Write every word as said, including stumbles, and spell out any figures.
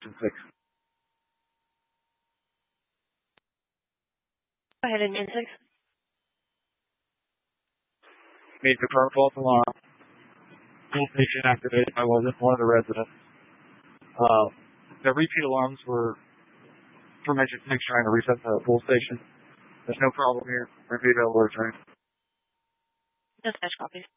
engine six. Go ahead, engine six. Made the car false alarm. Fuel station activated. I wasn't one of the residents. Uh, the repeat alarms were from engine six trying to reset the fuel station. There's no problem here. Repeat alert, right? Dispatch copies.